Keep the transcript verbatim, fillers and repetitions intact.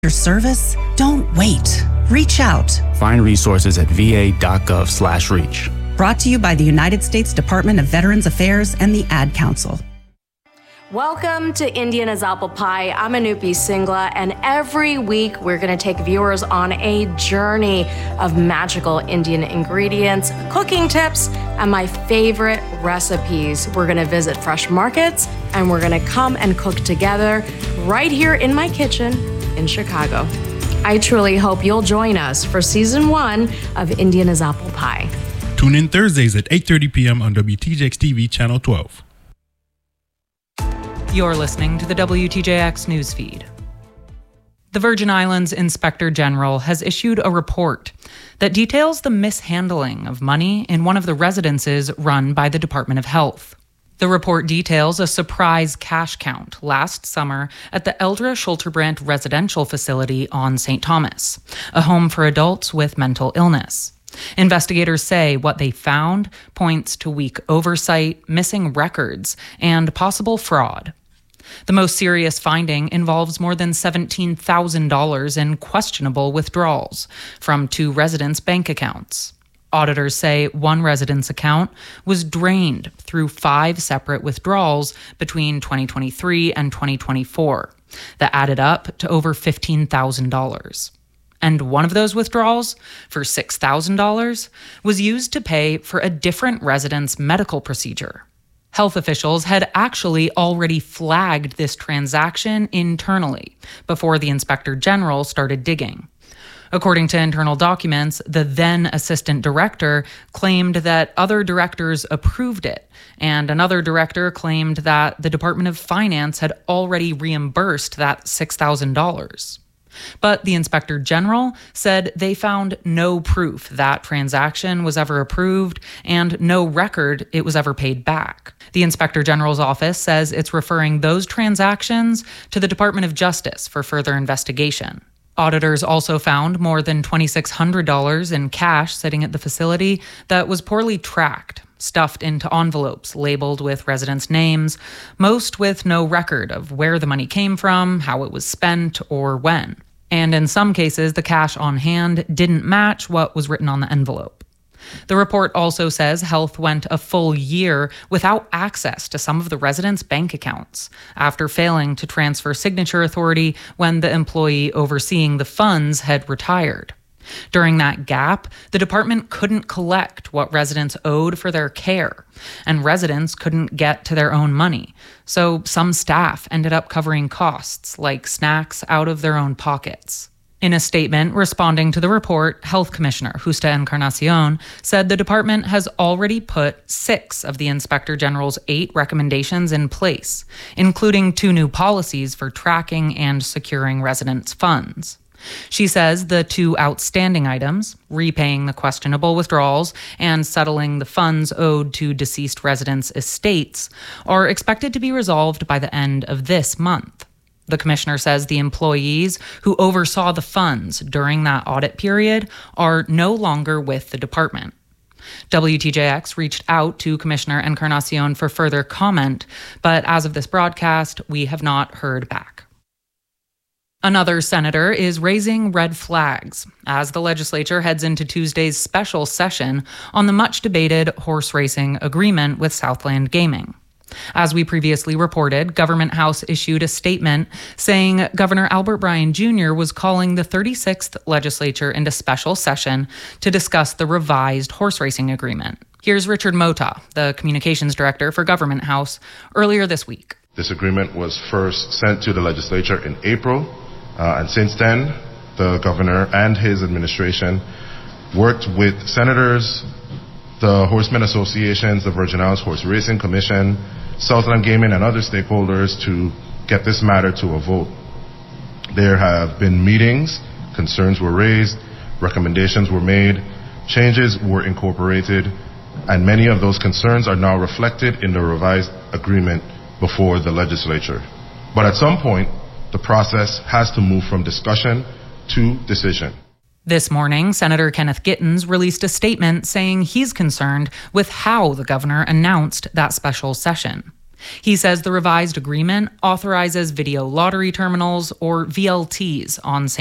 Your service? Don't wait. Reach out. Find resources at va.gov slash reach. Brought to you by the United States Department of Veterans Affairs and the Ad Council. Welcome to Indian as Apple Pie. I'm Anupi Singla, and every week we're going to take viewers on a journey of magical Indian ingredients, cooking tips, and my favorite recipes. We're going to visit fresh markets, and we're going to come and cook together right here in my kitchen in Chicago. I truly hope you'll join us for season one of Indian as Apple Pie. Tune in Thursdays at eight thirty p.m. on W T J X T V Channel twelve. You're listening to the W T J X newsfeed. The Virgin Islands Inspector General has issued a report that details the mishandling of money in one of the residences run by the Department of Health. The report details a surprise cash count last summer at the Eldra Schulterbrandt Residential Facility on Saint Thomas, a home for adults with mental illness. Investigators say what they found points to weak oversight, missing records, and possible fraud. The most serious finding involves more than seventeen thousand dollars in questionable withdrawals from two residents' bank accounts. Auditors say one resident's account was drained through five separate withdrawals between twenty twenty-three and twenty twenty-four that added up to over fifteen thousand dollars. And one of those withdrawals, for six thousand dollars, was used to pay for a different resident's medical procedure. Health officials had actually already flagged this transaction internally before the Inspector General started digging. According to internal documents, the then assistant director claimed that other directors approved it, and another director claimed that the Department of Finance had already reimbursed that six thousand dollars. But the Inspector General said they found no proof that transaction was ever approved and no record it was ever paid back. The Inspector General's office says it's referring those transactions to the Department of Justice for further investigation. Auditors also found more than two thousand six hundred dollars in cash sitting at the facility that was poorly tracked, stuffed into envelopes labeled with residents' names, most with no record of where the money came from, how it was spent, or when. And in some cases, the cash on hand didn't match what was written on the envelope. The report also says Health went a full year without access to some of the residents' bank accounts after failing to transfer signature authority when the employee overseeing the funds had retired. During that gap, the department couldn't collect what residents owed for their care, and residents couldn't get to their own money. So some staff ended up covering costs, like snacks, out of their own pockets. In a statement responding to the report, Health Commissioner Justa Encarnacion said the department has already put six of the Inspector General's eight recommendations in place, including two new policies for tracking and securing residents' funds. She says the two outstanding items, repaying the questionable withdrawals and settling the funds owed to deceased residents' estates, are expected to be resolved by the end of this month. The commissioner says the employees who oversaw the funds during that audit period are no longer with the department. W T J X reached out to Commissioner Encarnacion for further comment, but as of this broadcast, we have not heard back. Another senator is raising red flags as the legislature heads into Tuesday's special session on the much-debated horse racing agreement with Southland Gaming. As we previously reported, Government House issued a statement saying Governor Albert Bryan Junior was calling the thirty-sixth legislature into special session to discuss the revised horse racing agreement. Here's Richard Mota, the communications director for Government House, earlier this week. This agreement was first sent to the legislature in April, uh, and since then, the governor and his administration worked with senators, the horsemen associations, the Virgin Islands Horse Racing Commission, Southland Gaming, and other stakeholders to get this matter to a vote. There have been meetings, concerns were raised, recommendations were made, changes were incorporated, and many of those concerns are now reflected in the revised agreement before the legislature. But at some point, the process has to move from discussion to decision. This morning, Senator Kenneth Gittens released a statement saying he's concerned with how the governor announced that special session. He says the revised agreement authorizes video lottery terminals, or V L Ts, on